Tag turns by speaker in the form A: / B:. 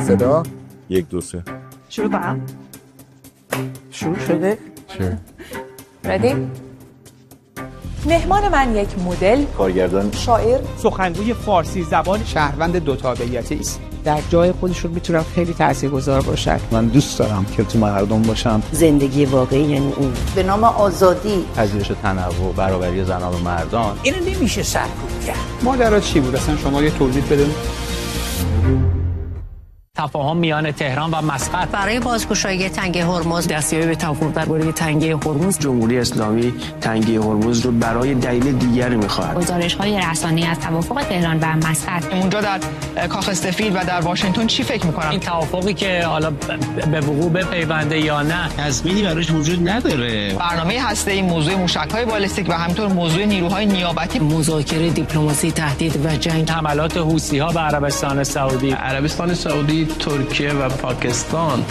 A: صدا 1 2 3
B: شروع کنم.
C: شروع شده؟
B: ردی؟ مهمان من یک مدل،
A: کارگردان،
B: شاعر،
D: سخنگوی فارسی زبان،
C: شهروند دو تابعیتی است. در جای خودشون میتونم خیلی تاثیرگذار باشن.
E: من دوست دارم که تو مردم باشم.
F: زندگی واقعی یعنی این.
G: به نام آزادی،
H: پذیرش تنوع، برابری زنان و مردان.
C: اینو نمیشه سرکوب کرد.
E: ماجرا چی بود اصلا شما یه توضیح بدین؟
I: تفاهم میان تهران و مسقط
F: برای بازگشایی تنگه هرمز،
I: دستیابی به توافق درباره تنگه هرمز.
J: جمهوری اسلامی تنگه هرمز رو برای دلیل دیگری می‌خواهد.
K: گزارش‌های رسانه‌ای از توافق تهران و مسقط.
L: اونجا در کاخ سفید و در واشنگتن چی فکر می‌کنن؟
I: این توافقی که حالا به وقوع بپیونده یا نه،
J: تضمینی براش وجود نداره.
L: برنامه هسته‌ای، موضوع موشک‌های بالستیک و همینطور موضوع نیروهای نیابتی،
I: مذاکره، دیپلماسی، تهدید و جنگ، حملات حوثی‌ها به عربستان سعودی،
J: ترکیه و پاکستان